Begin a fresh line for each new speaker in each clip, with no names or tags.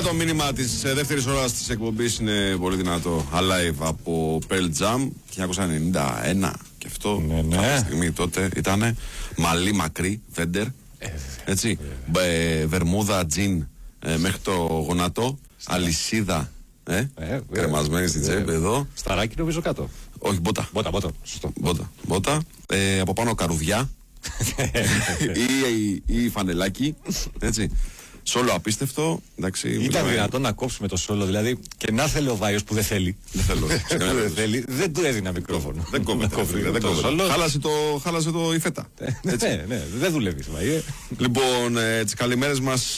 Το μήνυμα της δεύτερης ώρας της εκπομπής είναι πολύ δυνατό. Alive από Pearl Jam 1991. Και αυτό κάποια στιγμή τότε ήτανε μαλλί μακρύ, Βέντερ. Έτσι. Βερμούδα, τζιν μέχρι το γονατό. Αλυσίδα. Κρεμασμένη στην τσέπη εδώ.
Σταράκι νομίζω κάτω.
Όχι, μπότα.
Σωστό.
Μπότα. Από πάνω καρουδιά. Ή φανελάκι. Έτσι. Σόλο απίστευτο. Εντάξει,
ήταν δυνατόν να κόψουμε το σόλο, δηλαδή και να θέλει ο Βάιος που δεν θέλει. Δεν του έδινα μικρόφωνο.
Δεν κόβεται. Χάλασε το η φέτα.
Ναι, δεν δουλεύει, Βάιε.
Λοιπόν, τις καλημέρες μας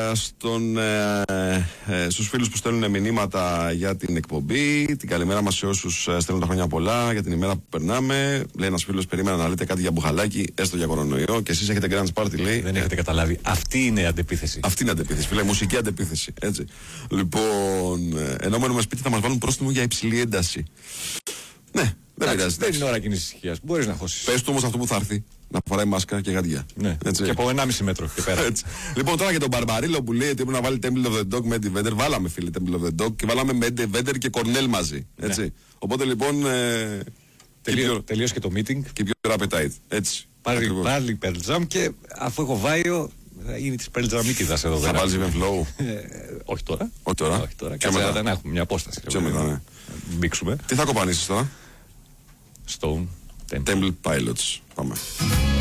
στους φίλους που στέλνουν μηνύματα για την εκπομπή. Την καλημέρα μας σε όσους στέλνουν τα χρόνια πολλά για την ημέρα που περνάμε. Λέει ένας φίλος, περίμενα να λέτε κάτι για μπουχαλάκι, έστω για κορονοϊό. Και εσείς έχετε Grand Party, λέει.
Δεν έχετε καταλάβει. Αυτή είναι η αντεπίθεση.
Αυτή είναι αντεπίθεση, φίλε, μουσική αντεπίθεση. Έτσι. Λοιπόν, ενώ μένουμε σπίτι θα μας βάλουν πρόστιμο για υψηλή ένταση. Ναι, δεν πειράζει.
Δεν είναι ώρα κοινής ησυχίας. Μπορείς να χώσεις.
Πες του όμως αυτό που θα έρθει. Να φοράει μάσκα και γαντιά.
Ναι. Και από 1,5 μέτρο και πέρα.
Λοιπόν, τώρα για τον Μπαρμπαρίλο που λέει ότι πρέπει να βάλει Temple of the Dog με Eddie Vedder. Βάλαμε, φίλε, Temple of the Dog και βάλαμε με Eddie Vedder και Κορνέλ μαζί. Έτσι. Ναι. Οπότε λοιπόν.
Τελείωσε και το meeting.
Και πιο appetite. Έτσι.
Πάλι Pearl Jam και αφού έχω Βάιο. Είναι τη Περλτζαμίκηδα εδώ πέρα.
Θα βάλει even flow.
Όχι τώρα.
Όχι τώρα.
Και μετά να έχουμε μια απόσταση.
Και μετά, ναι.
Μπήξουμε.
Τι θα κοπανίσεις τώρα?
Stone
Temple Pilots. Πάμε.